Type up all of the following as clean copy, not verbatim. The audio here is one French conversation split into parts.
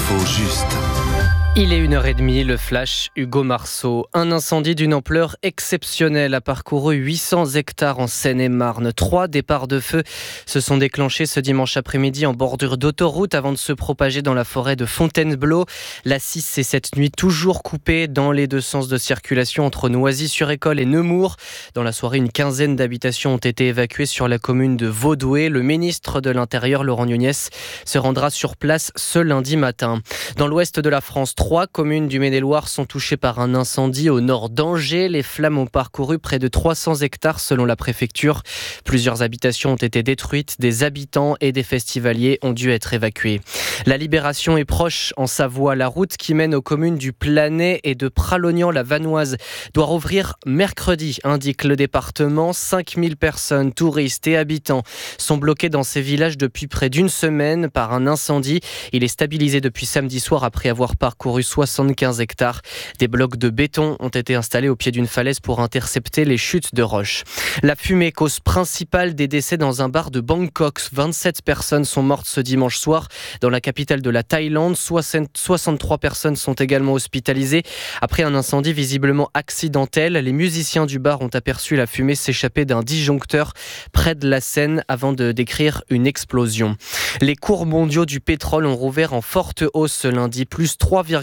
L'info juste. Il est 1h30, le flash Hugo Marceau. Un incendie d'une ampleur exceptionnelle a parcouru 800 hectares en Seine-et-Marne. 3 départs de feu se sont déclenchés ce dimanche après-midi en bordure d'autoroute avant de se propager dans la forêt de Fontainebleau. La 6 est cette nuit toujours coupée dans les deux sens de circulation entre Noisy-sur-École et Nemours. Dans la soirée, une quinzaine d'habitations ont été évacuées sur la commune de Vaudoué. Le ministre de l'Intérieur, Laurent Nunez, se rendra sur place ce lundi matin. Dans l'ouest de la France, 3 communes du Maine-et-Loire sont touchées par un incendie au nord d'Angers. Les flammes ont parcouru près de 300 hectares selon la préfecture. Plusieurs habitations ont été détruites. Des habitants et des festivaliers ont dû être évacués. La libération est proche en Savoie. La route qui mène aux communes du Planay et de Pralognan-la-Vanoise doit rouvrir mercredi, indique le département. 5000 personnes, touristes et habitants sont bloqués dans ces villages depuis près d'une semaine par un incendie. Il est stabilisé depuis samedi soir après avoir parcouru 75 hectares. Des blocs de béton ont été installés au pied d'une falaise pour intercepter les chutes de roches. La fumée, cause principale des décès dans un bar de Bangkok. 27 personnes sont mortes ce dimanche soir dans la capitale de la Thaïlande. 63 personnes sont également hospitalisées après un incendie visiblement accidentel. Les musiciens du bar ont aperçu la fumée s'échapper d'un disjoncteur près de la Seine avant de décrire une explosion. Les cours mondiaux du pétrole ont rouvert en forte hausse ce lundi, plus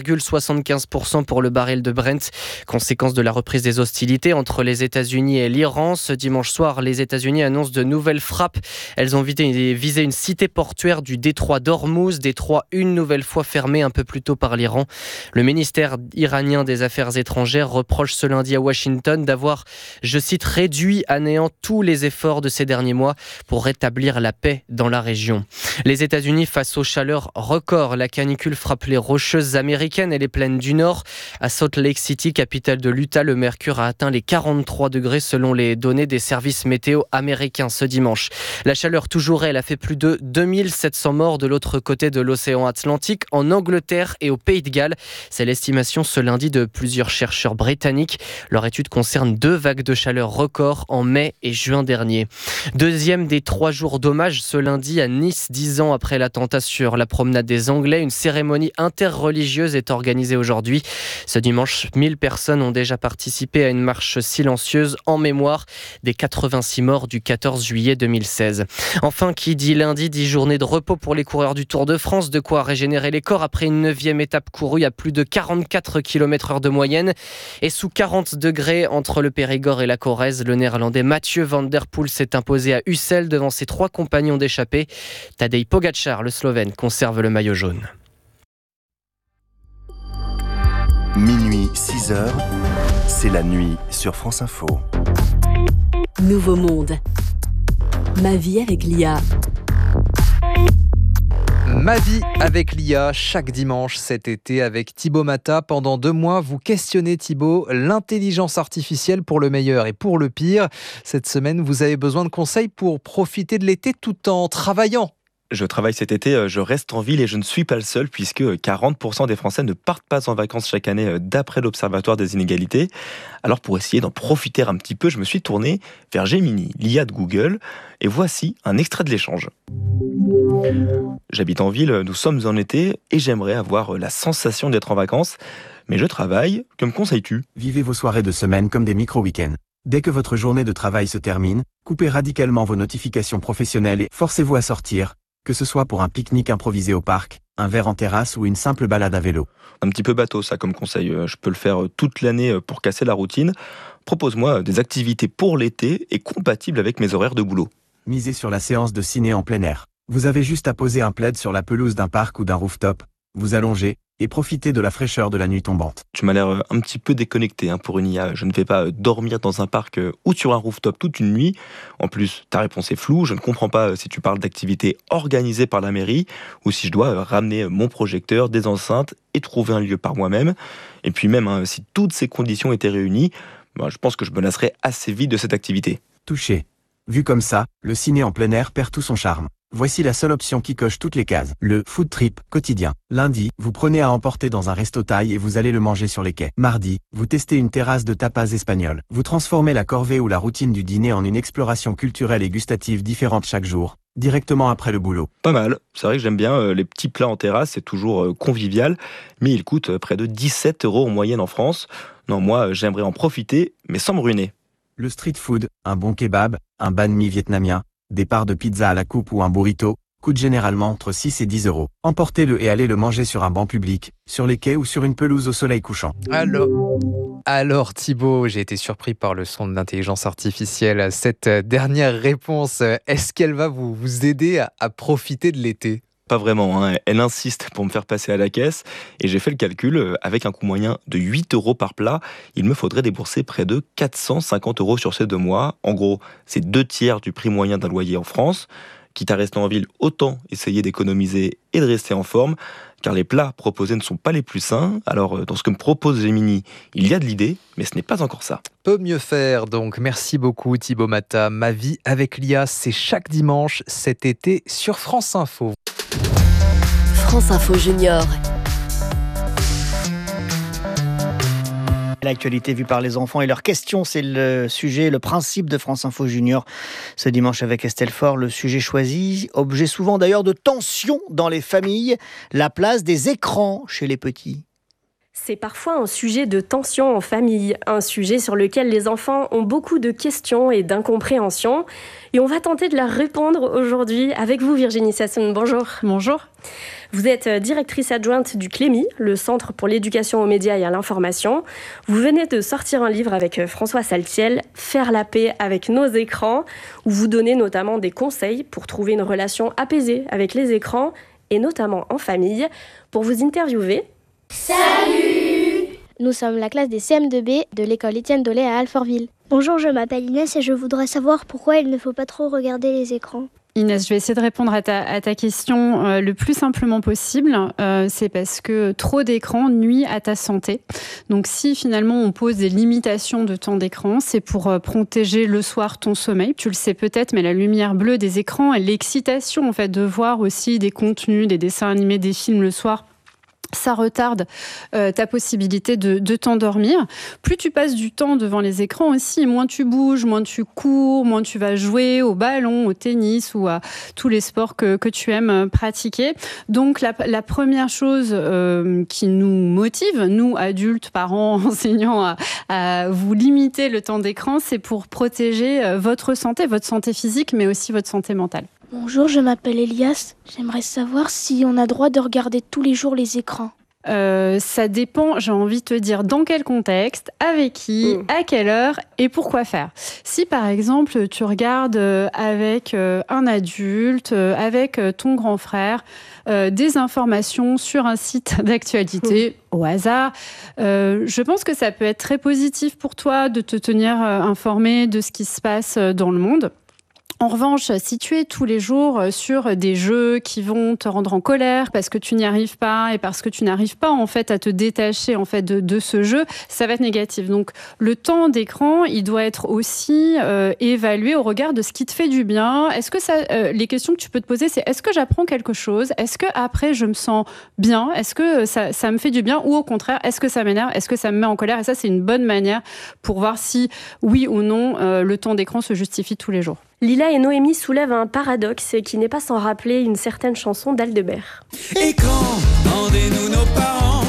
3,75% pour le baril de Brent, conséquence de la reprise des hostilités entre les États-Unis et l'Iran. Ce dimanche soir, les États-Unis annoncent de nouvelles frappes. Elles ont visé une cité portuaire du détroit d'Ormuz, détroit une nouvelle fois fermé un peu plus tôt par l'Iran. Le ministère iranien des Affaires étrangères reproche ce lundi à Washington d'avoir, je cite, réduit à néant tous les efforts de ces derniers mois pour rétablir la paix dans la région. Les États-Unis face aux chaleurs records. La canicule frappe les Rocheuses américaines et les plaines du Nord. À Salt Lake City, capitale de l'Utah, le mercure a atteint les 43 degrés selon les données des services météo américains ce dimanche. La chaleur toujours, elle a fait plus de 2700 morts de l'autre côté de l'océan Atlantique, en Angleterre et au Pays de Galles. C'est l'estimation ce lundi de plusieurs chercheurs britanniques. Leur étude concerne 2 vagues de chaleur records en mai et juin dernier. Deuxième des 3 jours d'hommage ce lundi à Nice, 10 ans après l'attentat sur la promenade des Anglais. Une cérémonie interreligieuse est organisée aujourd'hui. Ce dimanche, 1000 personnes ont déjà participé à une marche silencieuse en mémoire des 86 morts du 14 juillet 2016. Enfin, qui dit lundi, dit journée de repos pour les coureurs du Tour de France. De quoi régénérer les corps après une 9e étape courue à plus de 44 km/h de moyenne. Et sous 40 degrés entre le Périgord et la Corrèze, le néerlandais Mathieu van der Poel s'est imposé à Ussel devant ses 3 compagnons d'échappée. Tadej Pogačar, le Slovène, conserve le maillot jaune. Minuit 6h, c'est la nuit sur France Info. Nouveau monde. Ma vie avec l'IA. Ma vie avec l'IA, chaque dimanche cet été avec Thibaut Mata. Pendant 2 mois, vous questionnez, Thibaut, l'intelligence artificielle pour le meilleur et pour le pire. Cette semaine, vous avez besoin de conseils pour profiter de l'été tout en travaillant. Je travaille cet été, je reste en ville et je ne suis pas le seul puisque 40% des Français ne partent pas en vacances chaque année d'après l'Observatoire des inégalités. Alors pour essayer d'en profiter un petit peu, je me suis tourné vers Gemini, l'IA de Google, et voici un extrait de l'échange. J'habite en ville, nous sommes en été et j'aimerais avoir la sensation d'être en vacances, mais je travaille, que me conseilles-tu ? Vivez vos soirées de semaine comme des micro-week-ends. Dès que votre journée de travail se termine, coupez radicalement vos notifications professionnelles et forcez-vous à sortir. Que ce soit pour un pique-nique improvisé au parc, un verre en terrasse ou une simple balade à vélo. Un petit peu bateau ça comme conseil, je peux le faire toute l'année pour casser la routine. Propose-moi des activités pour l'été et compatibles avec mes horaires de boulot. Misez sur la séance de ciné en plein air. Vous avez juste à poser un plaid sur la pelouse d'un parc ou d'un rooftop, vous allonger et profiter de la fraîcheur de la nuit tombante. Tu m'as l'air un petit peu déconnecté pour une IA. Je ne vais pas dormir dans un parc ou sur un rooftop toute une nuit. En plus, ta réponse est floue. Je ne comprends pas si tu parles d'activités organisées par la mairie ou si je dois ramener mon projecteur, des enceintes et trouver un lieu par moi-même. Et puis même, si toutes ces conditions étaient réunies, je pense que je me lasserais assez vite de cette activité. Touché. Vu comme ça, le ciné en plein air perd tout son charme. Voici la seule option qui coche toutes les cases. Le food trip quotidien. Lundi, vous prenez à emporter dans un resto thaï et vous allez le manger sur les quais. Mardi, vous testez une terrasse de tapas espagnol. Vous transformez la corvée ou la routine du dîner en une exploration culturelle et gustative différente chaque jour. directement après le boulot. Pas mal, c'est vrai que j'aime bien les petits plats en terrasse, c'est toujours convivial, mais ils coûtent près de 17 € en moyenne en France. Non, moi j'aimerais en profiter, mais sans me ruiner. Le street food, un bon kebab, un banh mi vietnamien, des parts de pizza à la coupe ou un burrito, coûte généralement entre 6 et 10 €. Emportez-le et allez le manger sur un banc public, sur les quais ou sur une pelouse au soleil couchant. Alors Thibaut, j'ai été surpris par le son de l'intelligence artificielle. Cette dernière réponse, est-ce qu'elle va vous aider à profiter de l'été ? Pas vraiment, hein. Elle insiste pour me faire passer à la caisse, et j'ai fait le calcul, avec un coût moyen de 8 € par plat, il me faudrait débourser près de 450 € sur ces 2 mois. En gros, c'est 2/3 du prix moyen d'un loyer en France. Quitte à rester en ville, autant essayer d'économiser et de rester en forme, car les plats proposés ne sont pas les plus sains. Alors, dans ce que me propose Gemini, il y a de l'idée, mais ce n'est pas encore ça. Peut mieux faire donc. Merci beaucoup Thibaut Mata. Ma vie avec l'IA, c'est chaque dimanche cet été sur France Info. France Info Junior. L'actualité vue par les enfants et leurs questions, c'est le sujet, le principe de France Info Junior. Ce dimanche avec Estelle Faure, le sujet choisi, objet souvent d'ailleurs de tension dans les familles, la place des écrans chez les petits. C'est parfois un sujet de tension en famille, un sujet sur lequel les enfants ont beaucoup de questions et d'incompréhension. Et on va tenter de leur répondre aujourd'hui avec vous, Virginie Sassoon. Bonjour. Bonjour. Vous êtes directrice adjointe du CLEMI, le Centre pour l'éducation aux médias et à l'information. Vous venez de sortir un livre avec François Saltiel, « Faire la paix avec nos écrans », où vous donnez notamment des conseils pour trouver une relation apaisée avec les écrans, et notamment en famille. Pour vous interviewer... Salut! Nous sommes la classe des CM2B de l'école Étienne Dolé à Alfortville. Bonjour, je m'appelle Inès et je voudrais savoir pourquoi il ne faut pas trop regarder les écrans. Inès, je vais essayer de répondre à ta question le plus simplement possible. C'est parce que trop d'écran nuit à ta santé. Donc si finalement on pose des limitations de temps d'écran, c'est pour protéger le soir ton sommeil. Tu le sais peut-être, mais la lumière bleue des écrans et l'excitation en fait de voir aussi des contenus, des dessins animés, des films le soir, ça retarde ta possibilité de t'endormir. Plus tu passes du temps devant les écrans aussi, moins tu bouges, moins tu cours, moins tu vas jouer au ballon, au tennis ou à tous les sports que tu aimes pratiquer. Donc la première chose qui nous motive, nous adultes, parents, enseignants, à vous limiter le temps d'écran, c'est pour protéger votre santé physique, mais aussi votre santé mentale. Bonjour, je m'appelle Elias. J'aimerais savoir si on a droit de regarder tous les jours les écrans. Ça dépend, j'ai envie de te dire, dans quel contexte, avec qui, à quelle heure et pourquoi faire. Si par exemple tu regardes avec un adulte, avec ton grand frère, des informations sur un site d'actualité au hasard, je pense que ça peut être très positif pour toi de te tenir informé de ce qui se passe dans le monde. En revanche, si tu es tous les jours sur des jeux qui vont te rendre en colère parce que tu n'y arrives pas et parce que tu n'arrives pas en fait à te détacher en fait de ce jeu, ça va être négatif. Donc le temps d'écran, il doit être aussi évalué au regard de ce qui te fait du bien. Est-ce que les questions que tu peux te poser, c'est est-ce que j'apprends quelque chose ? Est-ce que après je me sens bien ? Est-ce que ça me fait du bien ? Ou au contraire, est-ce que ça m'énerve ? Est-ce que ça me met en colère ? Et ça, c'est une bonne manière pour voir si oui ou non le temps d'écran se justifie tous les jours. Lila et Noémie soulèvent un paradoxe qui n'est pas sans rappeler une certaine chanson d'Aldebert. Écran, rendez-nous nos parents.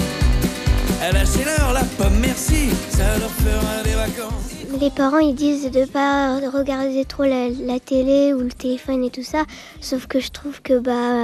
Lâchez-leur la pomme, merci, ça leur fera des vacances. Les parents, ils disent de pas regarder trop la télé ou le téléphone et tout ça. Sauf que je trouve que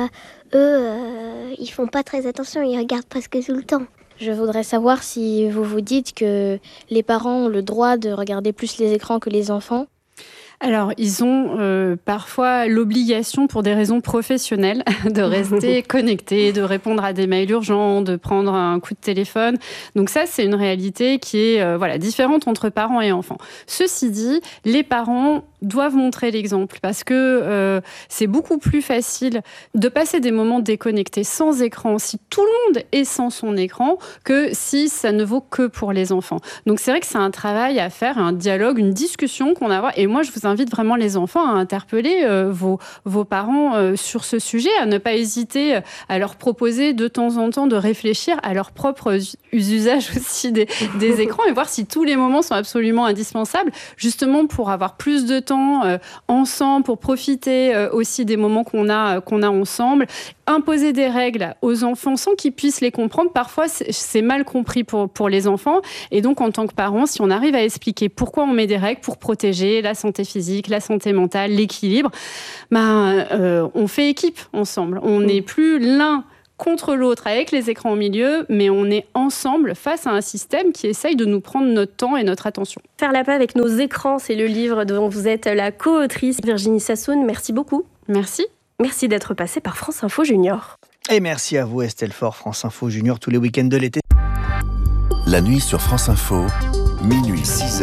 eux, ils font pas très attention, ils regardent presque tout le temps. Je voudrais savoir si vous vous dites que les parents ont le droit de regarder plus les écrans que les enfants. Alors, ils ont parfois l'obligation, pour des raisons professionnelles, de rester connectés, de répondre à des mails urgents, de prendre un coup de téléphone. Donc ça, c'est une réalité qui est différente entre parents et enfants. Ceci dit, les parents doivent montrer l'exemple parce que c'est beaucoup plus facile de passer des moments déconnectés sans écran si tout le monde est sans son écran que si ça ne vaut que pour les enfants. Donc c'est vrai que c'est un travail à faire, un dialogue, une discussion qu'on a à avoir. Et moi, je vous j'invite vraiment les enfants à interpeller vos parents sur ce sujet, à ne pas hésiter à leur proposer de temps en temps de réfléchir à leur propre usage aussi des écrans et voir si tous les moments sont absolument indispensables, justement pour avoir plus de temps ensemble, pour profiter aussi des moments qu'on a ensemble. Imposer des règles aux enfants sans qu'ils puissent les comprendre, parfois c'est mal compris pour les enfants. Et donc en tant que parents, si on arrive à expliquer pourquoi on met des règles pour protéger la santé physique, la santé mentale, l'équilibre, on fait équipe ensemble. On n'est plus l'un contre l'autre avec les écrans au milieu, mais on est ensemble face à un système qui essaye de nous prendre notre temps et notre attention. Faire la paix avec nos écrans, c'est le livre dont vous êtes la co-autrice. Virginie Sassoon, merci beaucoup. Merci. Merci d'être passée par France Info Junior. Et merci à vous Estelle Faure, France Info Junior, tous les week-ends de l'été. La nuit sur France Info, minuit 6h.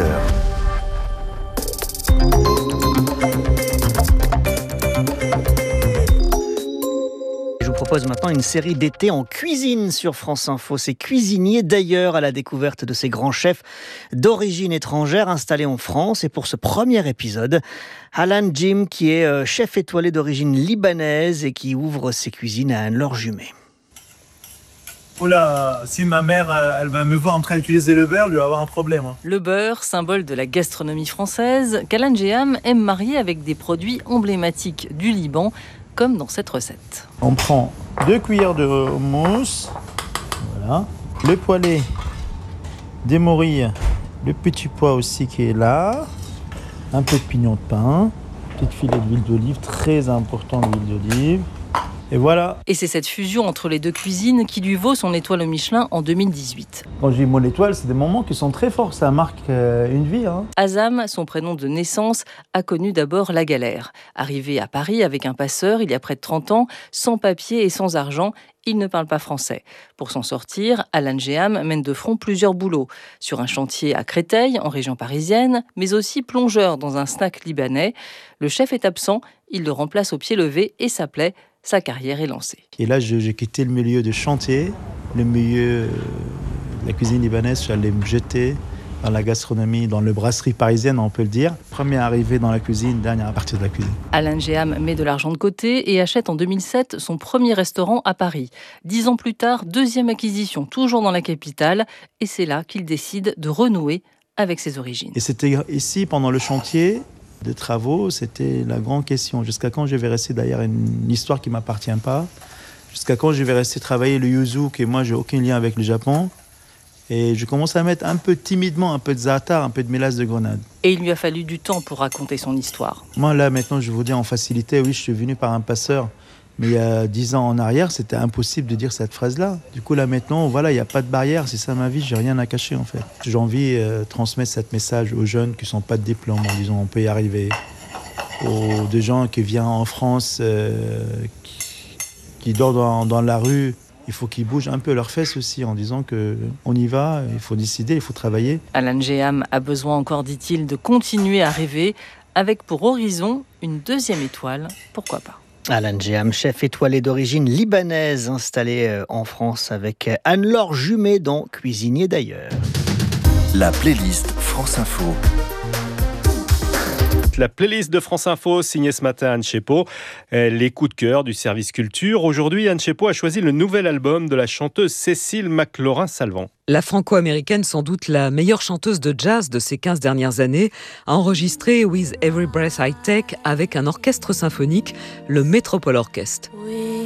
Je vous propose maintenant une série d'été en cuisine sur France Info. Ces cuisiniers d'ailleurs à la découverte de ces grands chefs d'origine étrangère installés en France. Et pour ce premier épisode, Alan Jim, qui est chef étoilé d'origine libanaise et qui ouvre ses cuisines à Anne-Laure Jumet. Oula, si ma mère elle va me voir en train d'utiliser le beurre, je vais avoir un problème. Le beurre, symbole de la gastronomie française, qu'Alan Jeham aime marier avec des produits emblématiques du Liban, comme dans cette recette. On prend 2 cuillères de mousse, voilà, le poêlé des morilles, le petit pois aussi qui est là, un peu de pignon de pain, petit filet d'huile d'olive, très important l'huile d'olive. Et voilà. Et c'est cette fusion entre les deux cuisines qui lui vaut son étoile au Michelin en 2018. Quand je dis mon étoile, c'est des moments qui sont très forts, ça marque une vie. Azam, son prénom de naissance, a connu d'abord la galère. Arrivé à Paris avec un passeur il y a près de 30 ans, sans papier et sans argent, il ne parle pas français. Pour s'en sortir, Alan Jeham mène de front plusieurs boulots. Sur un chantier à Créteil, en région parisienne, mais aussi plongeur dans un snack libanais. Le chef est absent, il le remplace au pied levé et ça plaît. Sa carrière est lancée. Et là, j'ai quitté le milieu de chantier, le milieu de la cuisine libanaise. J'allais me jeter dans la gastronomie, dans la brasserie parisienne, on peut le dire. Premier arrivé dans la cuisine, dernier à partir de la cuisine. Alan Jeham met de l'argent de côté et achète en 2007 son premier restaurant à Paris. 10 ans plus tard, deuxième acquisition, toujours dans la capitale. Et c'est là qu'il décide de renouer avec ses origines. Et c'était ici, pendant le chantier de travaux, c'était la grande question. Jusqu'à quand je vais rester derrière une histoire qui ne m'appartient pas? Jusqu'à quand je vais rester travailler le yuzu, et moi, je n'ai aucun lien avec le Japon? Et je commence à mettre un peu timidement, un peu de za'atar, un peu de mélasse de grenade. Et il lui a fallu du temps pour raconter son histoire. Moi, là, maintenant, je vous dis en facilité, oui, je suis venu par un passeur. Mais il y a 10 ans en arrière, c'était impossible de dire cette phrase-là. Du coup, là, maintenant, voilà, il n'y a pas de barrière. C'est ça ma vie, j'ai rien à cacher, en fait. J'ai envie de transmettre ce message aux jeunes qui ne sont pas de diplôme, en disant on peut y arriver. Aux de gens qui viennent en France, qui dorment dans la rue. Il faut qu'ils bougent un peu leurs fesses aussi, en disant qu'on y va, il faut décider, il faut travailler. Alan Jeham a besoin encore, dit-il, de continuer à rêver, avec pour horizon une deuxième étoile, pourquoi pas. Alan Jeham, chef étoilé d'origine libanaise, installé en France avec Anne-Laure Jumet dans Cuisinier d'ailleurs. La playlist France Info. La playlist de France Info, signée ce matin Anne Chépot. Les coups de cœur du service culture. Aujourd'hui, Anne Chépot a choisi le nouvel album de la chanteuse Cécile McLaurin-Salvant. La franco-américaine, sans doute la meilleure chanteuse de jazz de ces 15 dernières années, a enregistré With Every Breath I Take avec un orchestre symphonique, le Metropole Orchestre.